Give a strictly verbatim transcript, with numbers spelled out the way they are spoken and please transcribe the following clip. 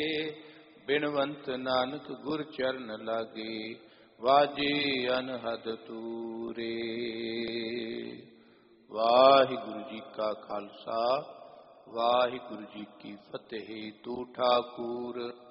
ਬਿਨਵੰਤ ਨਾਨਕ ਗੁਰ ਚਰਨ ਲਾਗੇ, ਵਾਜੇ ਅਨਹਦ ਤੂਰੇ। ਵਾਹਿਗੁਰੂ ਜੀ ਕਾ ਖਾਲਸਾ, ਵਾਹਿਗੁਰੂ ਜੀ ਕੀ ਫਤਿਹ। ਤੂੰ ਠਾਕੁਰ